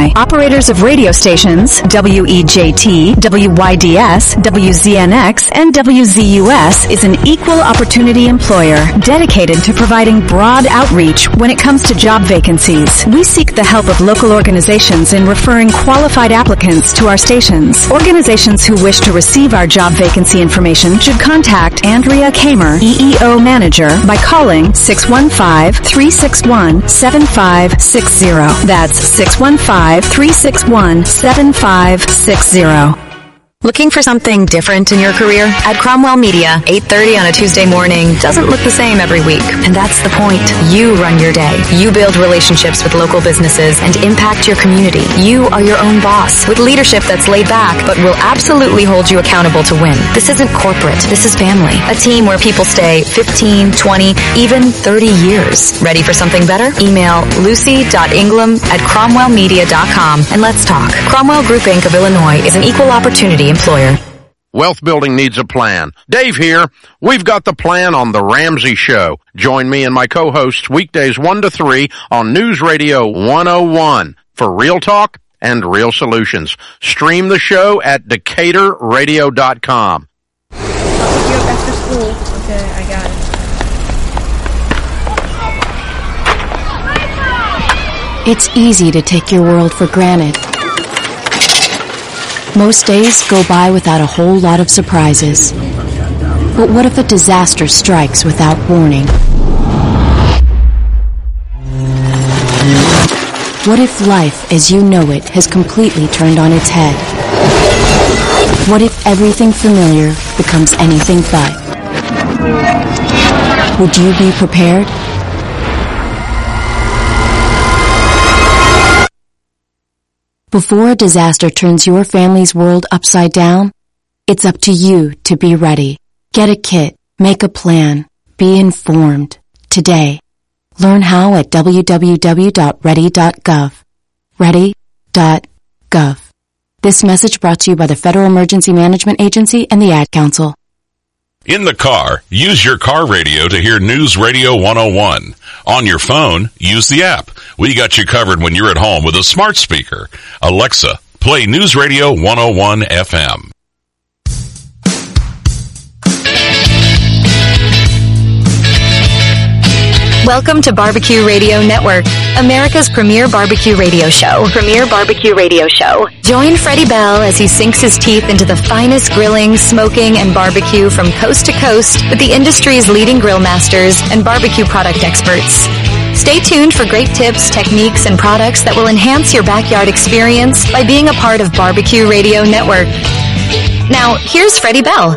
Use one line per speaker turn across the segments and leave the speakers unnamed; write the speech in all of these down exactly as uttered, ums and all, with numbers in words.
Illinois. Operators of radio stations W E J T, W Y D S, W Z N X, and W Z U S is an equal opportunity employer dedicated to providing broad outreach when it comes to job vacancies. We seek the help of local organizations in referring qualified applicants to our stations. Organizations who wish to receive our job vacancy information should contact Andrea Kamer, E E O Manager, by calling six one five, three six one, seven five six zero. That's six one five, three six one, seven five six zero. Looking for something different in your career? At Cromwell Media, eight thirty on a Tuesday morning doesn't look the same every week. And that's the point. You run your day. You build relationships with local businesses and impact your community. You are your own boss with leadership that's laid back but will absolutely hold you accountable to win. This isn't corporate. This is family. A team where people stay fifteen, twenty, even thirty years. Ready for something better? Email lucy dot ingram at cromwell media dot com and let's talk. Cromwell Group Incorporated of Illinois is an equal opportunity employer.
Wealth building needs a plan. Dave here. We've got the plan on The Ramsey Show. Join me and my co-hosts weekdays one to three on News Radio one oh one for real talk and real solutions. Stream the show at decatur radio dot com.
I'll pick you up after school. Okay, I got it.
It's easy to take your world for granted. Most days go by without a whole lot of surprises. But what if a disaster strikes without warning? What if life as you know it has completely turned on its head? What if everything familiar becomes anything but? Would you be prepared? Before a disaster turns your family's world upside down, it's up to you to be ready. Get a kit, make a plan, be informed. Today. Learn how at w w w dot ready dot gov. ready dot gov. This message brought to you by the Federal Emergency Management Agency and the Ad Council.
In the car, use your car radio to hear News Radio one oh one. On your phone, use the app. We got you covered when you're at home with a smart speaker. Alexa, play News Radio one oh one F M.
Welcome to Barbecue Radio Network, America's premier barbecue radio show. Premier barbecue radio show. Join Freddie Bell as he sinks his teeth into the finest grilling, smoking, and barbecue from coast to coast with the industry's leading grill masters and barbecue product experts. Stay tuned for great tips, techniques, and products that will enhance your backyard experience by being a part of Barbecue Radio Network. Now, here's Freddie Bell.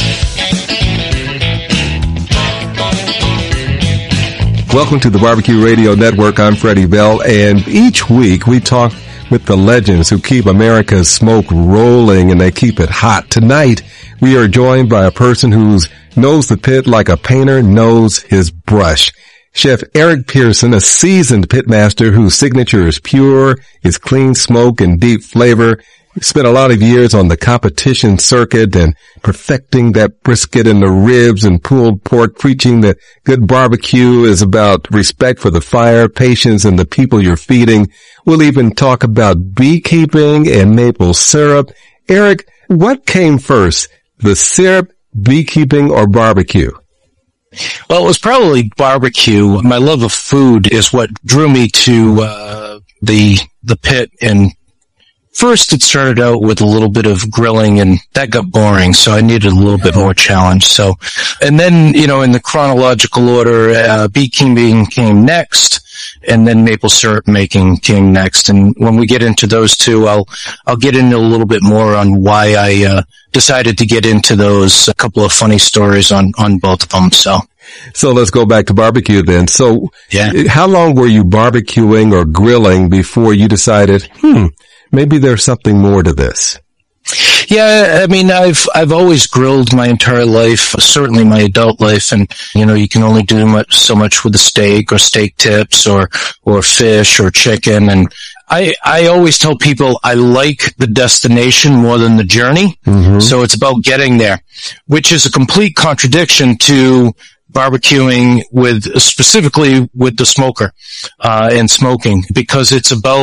Welcome to the Barbecue Radio Network. I'm Freddie Bell, and each week we talk with the legends who keep America's smoke rolling and they keep it hot. Tonight, we are joined by a person who knows the pit like a painter knows his brush. Chef Eric Pearson, a seasoned pitmaster whose signature is pure, is clean smoke and deep flavor. He spent a lot of years on the competition circuit and perfecting that brisket and the ribs and pulled pork, preaching that good barbecue is about respect for the fire, patience, and the people you're feeding. We'll even talk about beekeeping and maple syrup. Eric, what came first, the syrup, beekeeping, or barbecue?
Well, it was probably barbecue. My love of food is what drew me to uh the the pit, and first, it started out with a little bit of grilling, and that got boring, so I needed a little bit more challenge. So, and then, you know, in the chronological order, uh, beekeeping came next, and then maple syrup making came next. And when we get into those two, I'll I'll get into a little bit more on why I uh, decided to get into those. A couple of funny stories on on both of them. So.
So let's go back to barbecue then. So,
yeah.
How long were you barbecuing or grilling before you decided, hmm, maybe there's something more to this?
Yeah, I mean, I've, I've always grilled my entire life, certainly my adult life, and, you know, you can only do much, so much with a steak or steak tips or, or fish or chicken. And I, I always tell people I like the destination more than the journey. Mm-hmm. So it's about getting there, which is a complete contradiction to barbecuing with, specifically with the smoker, uh, and smoking, because it's about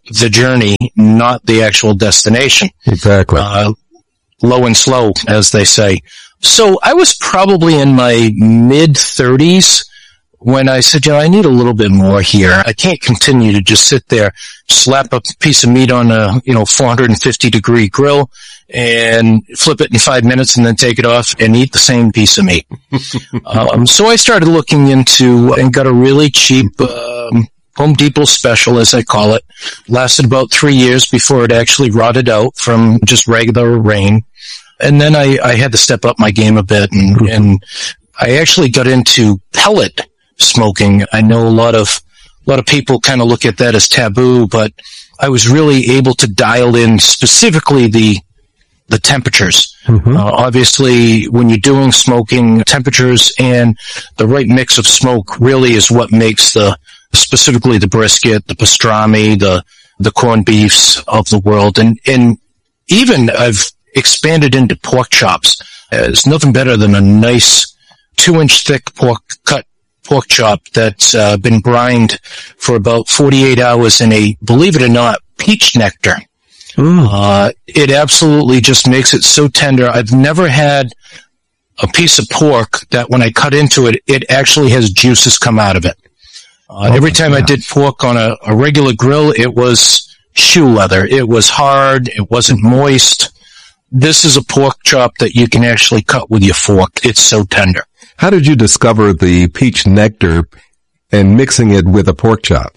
the journey, not the actual destination.
Exactly.
Uh, low and slow, as they say. So I was probably in my mid thirties when I said, you know, I need a little bit more here. I can't continue to just sit there, slap a piece of meat on a, you know, four hundred fifty degree grill and flip it in five minutes and then take it off and eat the same piece of meat. um, so I started looking into and got a really cheap, um, Home Depot special, as I call it. Lasted about three years before it actually rotted out from just regular rain. And then I, I had to step up my game a bit, and, and I actually got into pellet smoking. I know a lot of a lot of people kind of look at that as taboo, but I was really able to dial in specifically the the temperatures. Mm-hmm. Uh, obviously, when you're doing smoking, temperatures and the right mix of smoke really is what makes the specifically the brisket, the pastrami, the the corned beefs of the world, and and even I've expanded into pork chops. Uh, there's nothing better than a nice two-inch thick pork cut pork chop that's uh, been brined for about forty-eight hours in a, believe it or not, peach nectar. Mm. Uh, it absolutely just makes it so tender. I've never had a piece of pork that when I cut into it, it actually has juices come out of it. Uh, oh every time God. I did pork on a, a regular grill, it was shoe leather. It was hard. It wasn't moist. This is a pork chop that you can actually cut with your fork. It's so tender.
How did you discover the peach nectar and mixing it with a pork chop?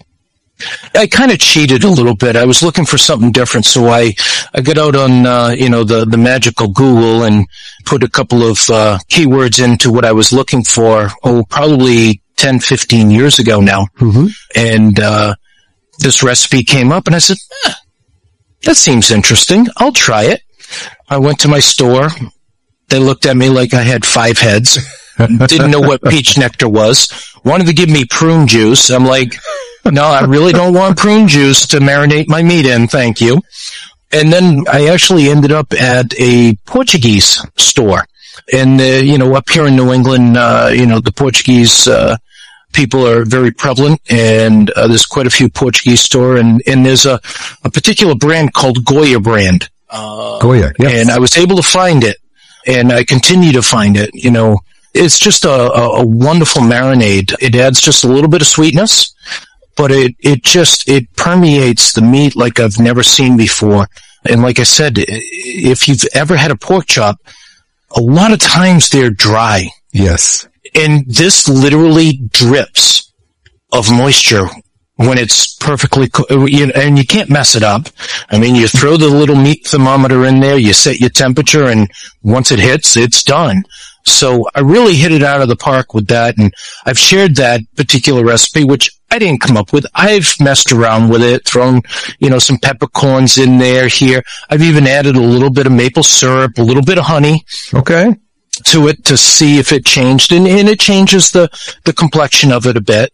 I kind of cheated a little bit. I was looking for something different, so I, I got out on, uh, you know, the, the magical Google and put a couple of, uh, keywords into what I was looking for, oh, probably ten, fifteen years ago now. Mm-hmm. And, uh, this recipe came up and I said, eh, that seems interesting. I'll try it. I went to my store. They looked at me like I had five heads. Didn't know what peach nectar was. Wanted to give me prune juice. I'm like, no, I really don't want prune juice to marinate my meat in. Thank you. And then I actually ended up at a Portuguese store. And, uh, you know, up here in New England, uh, you know, the Portuguese, uh, people are very prevalent, and uh, there's quite a few Portuguese store, and, and there's a, a particular brand called Goya brand. Uh,
Goya, yes.
And I was able to find it, and I continue to find it. You know, it's just a, a, a wonderful marinade. It adds just a little bit of sweetness, but it, it just, it permeates the meat like I've never seen before. And like I said, if you've ever had a pork chop, a lot of times they're dry.
Yes.
And this literally drips of moisture when it's perfectly cooked, and you can't mess it up. I mean, you throw the little meat thermometer in there, you set your temperature, and once it hits, it's done. So I really hit it out of the park with that, and I've shared that particular recipe, which I didn't come up with. I've messed around with it, thrown, you know, some peppercorns in there here. I've even added a little bit of maple syrup, a little bit of honey.
Okay.
To it to see if it changed, and, and it changes the, the complexion of it a bit.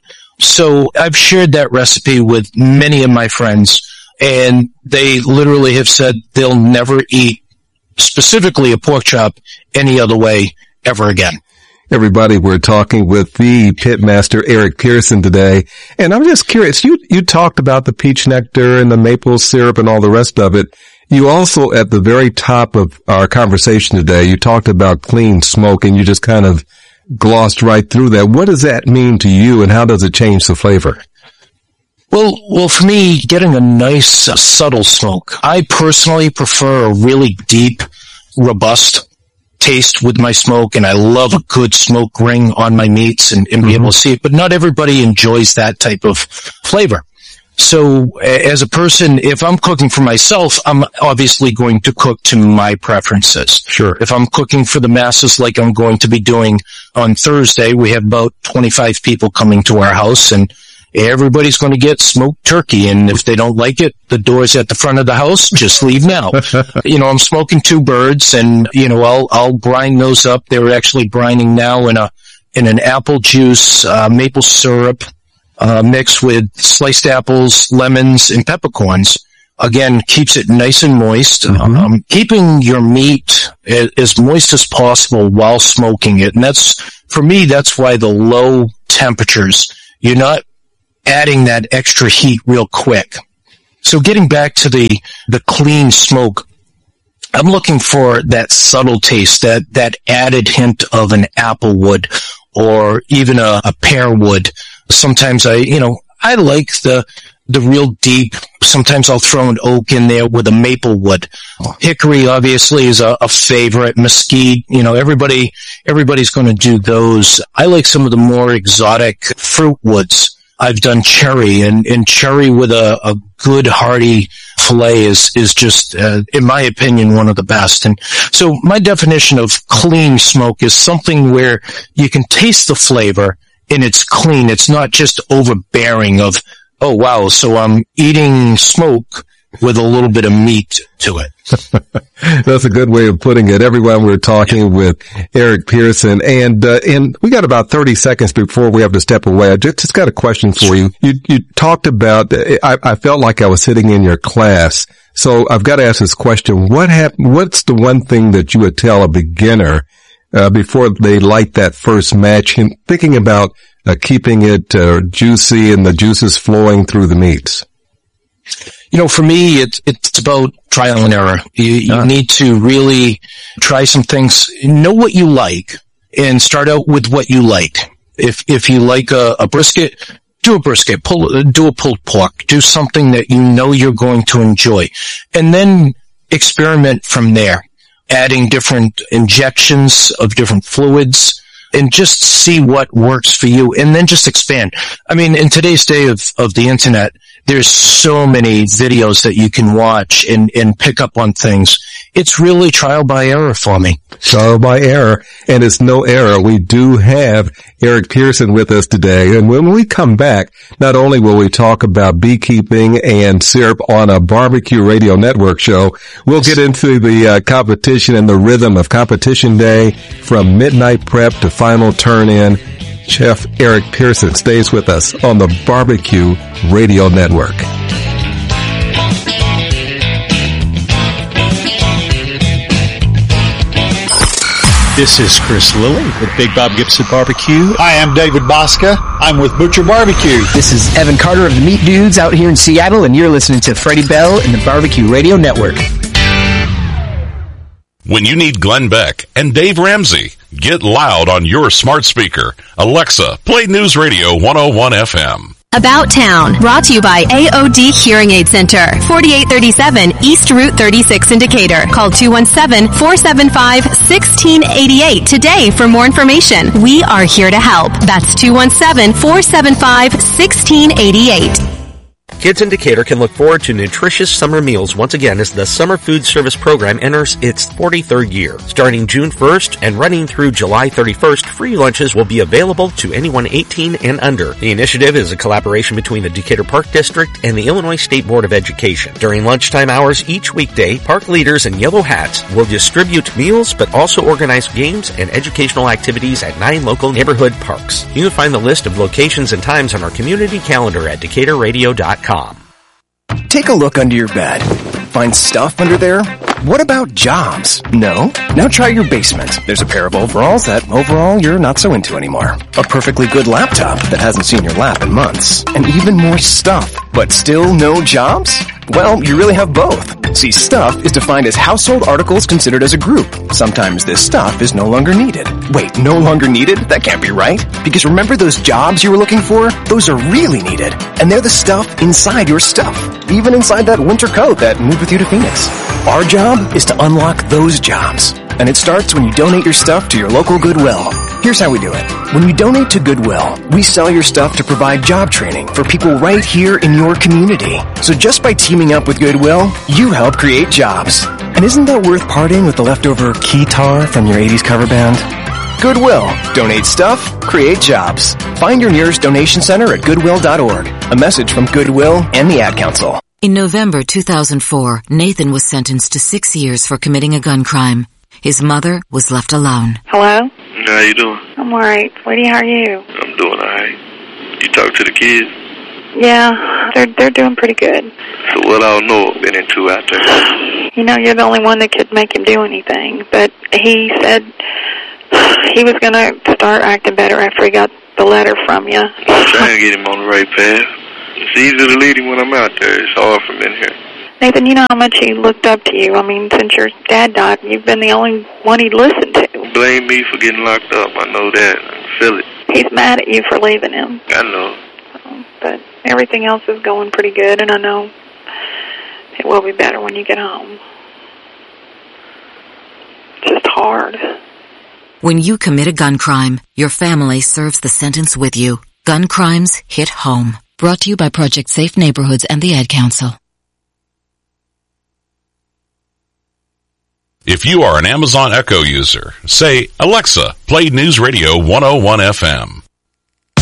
So I've shared that recipe with many of my friends, and they literally have said they'll never eat specifically a pork chop any other way ever again.
Everybody, we're talking with the pitmaster Eric Pearson today, and I'm just curious, you, you talked about the peach nectar and the maple syrup and all the rest of it. You also, at the very top of our conversation today, you talked about clean smoke, and you just kind of glossed right through that. What does that mean to you, and how does it change the flavor?
Well, well, for me, getting a nice, uh, subtle smoke. I personally prefer a really deep, robust taste with my smoke, and I love a good smoke ring on my meats and, and be mm-hmm. able to see it, but not everybody enjoys that type of flavor. So as a person, if I'm cooking for myself, I'm obviously going to cook to my preferences.
Sure.
If I'm cooking for the masses like I'm going to be doing on Thursday, we have about twenty-five people coming to our house, and everybody's going to get smoked turkey. And if they don't like it, the door's at the front of the house. Just leave now. You know, I'm smoking two birds, and, you know, I'll, I'll brine those up. They're actually brining now in a, in an apple juice, uh, maple syrup, Uh, mixed with sliced apples, lemons, and peppercorns. Again, keeps it nice and moist. Mm-hmm. Um, keeping your meat as, as moist as possible while smoking it. And that's, for me, that's why the low temperatures, you're not adding that extra heat real quick. So getting back to the, the clean smoke, I'm looking for that subtle taste, that, that added hint of an apple wood or even a, a pear wood. Sometimes I, you know, I like the, the real deep. Sometimes I'll throw an oak in there with a maple wood. Hickory obviously is a, a favorite. Mesquite, you know, everybody, everybody's going to do those. I like some of the more exotic fruit woods. I've done cherry, and, and cherry with a, a good hearty fillet is, is just, uh, in my opinion, one of the best. And so my definition of clean smoke is something where you can taste the flavor and it's clean. It's not just overbearing of, oh wow, so I'm eating smoke with a little bit of meat to it.
That's a good way of putting it. Everyone, we're talking with Eric Pearson, and uh, and we got about thirty seconds before we have to step away. I just, just got a question for you. You you talked about, I, I felt like I was sitting in your class, so I've got to ask this question. What hap- What's the one thing that you would tell a beginner uh, before they light that first match, and thinking about uh, keeping it uh, juicy and the juices flowing through the meats?
You know, for me, it's, it's about trial and error. You, you uh. need to really try some things, know what you like, and start out with what you like. If, if you like a, a brisket, do a brisket, pull, do a pulled pork, do something that you know you're going to enjoy, and then experiment from there, adding different injections of different fluids, and just see what works for you, and then just expand. I mean, in today's day of, of the internet, there's so many videos that you can watch and, and pick up on things. It's really trial by error for me.
Trial by error, and it's no error. We do have Eric Pearson with us today, and when we come back, not only will we talk about beekeeping and syrup on a Barbecue Radio Network show, we'll get into the uh, competition and the rhythm of competition day, from midnight prep to final turn-in. Chef Eric Pearson stays with us on the Barbecue Radio Network.
This is Chris Lilly with Big Bob Gibson Barbecue.
Hi, I'm David Bosca. I'm with Butcher Barbecue.
This is Evan Carter of the Meat Dudes out here in Seattle, and you're listening to Freddie Bell in the Barbecue Radio Network.
When you need Glenn Beck and Dave Ramsey, get loud on your smart speaker. Alexa, play News Radio one oh one F M.
About Town, brought to you by A O D Hearing Aid Center, forty-eight thirty-seven East Route thirty-six in Decatur. Call two one seven, four seven five, one six eight eight today for more information. We are here to help. That's two one seven, four seven five, one six eight eight.
Kids in Decatur can look forward to nutritious summer meals once again as the Summer Food Service Program enters its forty-third year. Starting June first and running through July thirty-first, free lunches will be available to anyone eighteen and under. The initiative is a collaboration between the Decatur Park District and the Illinois State Board of Education. During lunchtime hours each weekday, park leaders in yellow hats will distribute meals but also organize games and educational activities at nine local neighborhood parks. You can find the list of locations and times on our community calendar at decatur radio dot com.
Take a look under your bed. Find stuff under there? What about jobs? No? Now try your basement. There's a pair of overalls that overall you're not so into anymore. A perfectly good laptop that hasn't seen your lap in months. And even more stuff. But still no jobs? Well, you really have both. See, stuff is defined as household articles considered as a group. Sometimes this stuff is no longer needed. Wait, no longer needed? That can't be right. Because remember those jobs you were looking for? Those are really needed. And they're the stuff inside your stuff. Even inside that winter coat that moved with you to Phoenix. Our job is to unlock those jobs. And it starts when you donate your stuff to your local Goodwill. Here's how we do it. When you donate to Goodwill, we sell your stuff to provide job training for people right here in your community. So just by teaming up with Goodwill, you help create jobs. And isn't that worth parting with the leftover keytar from your eighties cover band? Goodwill. Donate stuff, create jobs. Find your nearest donation center at goodwill dot org. A message from Goodwill and the Ad Council.
In November two thousand four, Nathan was sentenced to six years for committing a gun crime. His mother was left alone.
Hello?
How you doing?
I'm alright. Sweetie, how are you?
I'm doing alright. You talk to the kids?
Yeah, they're they're doing pretty good.
So what all know been into out there?
You know, you're the only one that could make him do anything. But he said he was going to start acting better after he got the letter from you.
I'm trying to get him on the right path. It's easy to lead him when I'm out there. It's hard from in here.
Nathan, you know how much he looked up to you. I mean, since your dad died, you've been the only one he'd listened to.
Blame me for getting locked up. I know that. I can feel it.
He's mad at you for leaving him.
I know.
So, but everything else is going pretty good, and I know it will be better when you get home. It's just hard.
When you commit a gun crime, your family serves the sentence with you. Gun crimes hit home. Brought to you by Project Safe Neighborhoods and the Ad Council.
If you are an Amazon Echo user, say, Alexa, play News Radio one oh one F M.